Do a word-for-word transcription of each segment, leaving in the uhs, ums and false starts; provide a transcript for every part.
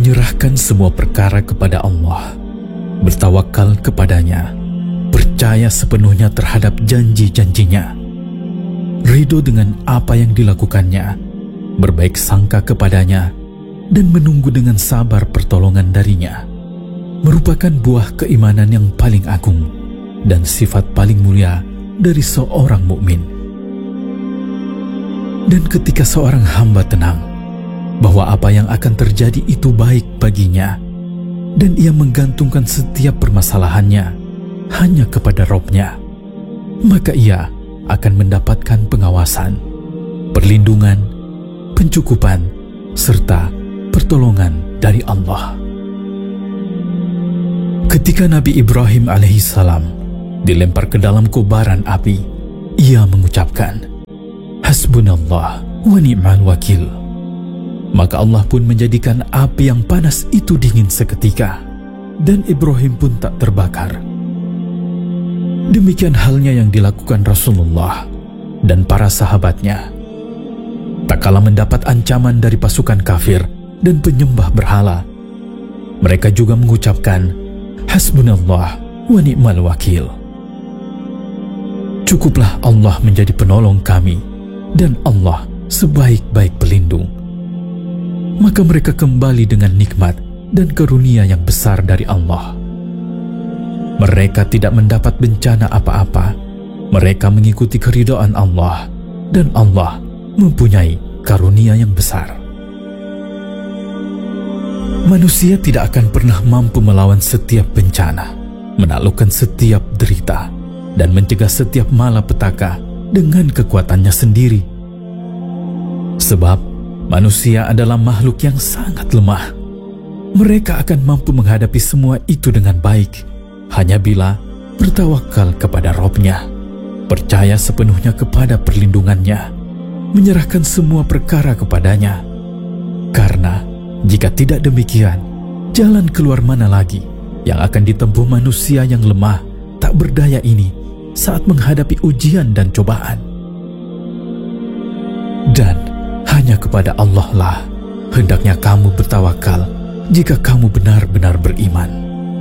menyerahkan semua perkara kepada Allah, bertawakal kepadanya, percaya sepenuhnya terhadap janji-janjinya, ridho dengan apa yang dilakukannya, berbaik sangka kepadanya, dan menunggu dengan sabar pertolongan darinya, merupakan buah keimanan yang paling agung dan sifat paling mulia dari seorang mukmin. Dan ketika seorang hamba tenang bahwa apa yang akan terjadi itu baik baginya, dan ia menggantungkan setiap permasalahannya hanya kepada Rabb-Nya, maka ia akan mendapatkan pengawasan, perlindungan, pencukupan, serta pertolongan dari Allah. Ketika Nabi Ibrahim alaihissalam dilempar ke dalam kobaran api, ia mengucapkan, "Hasbunallah wa ni'mal wakil." Maka Allah pun menjadikan api yang panas itu dingin seketika, dan Ibrahim pun tak terbakar. Demikian halnya yang dilakukan Rasulullah dan para sahabatnya. Tak kala mendapat ancaman dari pasukan kafir dan penyembah berhala, mereka juga mengucapkan, "Hasbunallah wa ni'mal wakil." Cukuplah Allah menjadi penolong kami, dan Allah sebaik-baik pelindung. Maka mereka kembali dengan nikmat dan karunia yang besar dari Allah. Mereka tidak mendapat bencana apa-apa. Mereka mengikuti keridhaan Allah, dan Allah mempunyai karunia yang besar. Manusia tidak akan pernah mampu melawan setiap bencana, menaklukkan setiap derita, dan mencegah setiap malapetaka dengan kekuatannya sendiri. Sebab manusia adalah makhluk yang sangat lemah. Mereka akan mampu menghadapi semua itu dengan baik hanya bila bertawakal kepada Rabb-Nya, percaya sepenuhnya kepada perlindungannya, menyerahkan semua perkara kepadanya. Karena jika tidak demikian, jalan keluar mana lagi yang akan ditempuh manusia yang lemah tak berdaya ini saat menghadapi ujian dan cobaan? Dan hanya kepada Allah lah hendaknya kamu bertawakal jika kamu benar-benar beriman.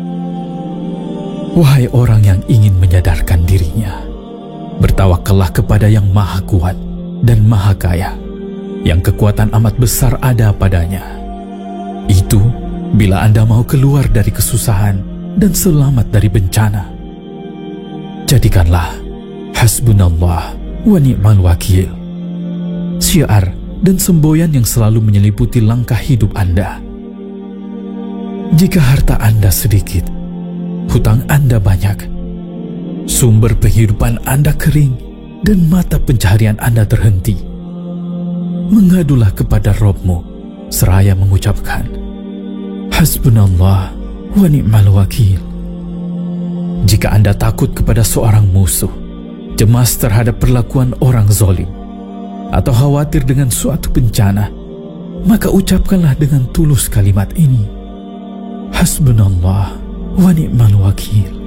Wahai orang yang ingin menyadarkan dirinya, bertawakallah kepada yang maha kuat dan maha kaya, yang kekuatan amat besar ada padanya. Itu bila Anda mau keluar dari kesusahan dan selamat dari bencana. Jadikanlah hasbunallah wa ni'mal wakil syiar dan semboyan yang selalu menyeliputi langkah hidup Anda. Jika harta Anda sedikit, hutang Anda banyak, sumber penghidupan Anda kering, dan mata pencaharian Anda terhenti, mengadulah kepada Rabb-Mu seraya mengucapkan, Hasbunallah wa ni'mal wakil. Jika Anda takut kepada seorang musuh, cemas terhadap perlakuan orang zalim, atau khawatir dengan suatu bencana, maka ucapkanlah dengan tulus kalimat ini, Hasbunallah wa ni'mal wakil.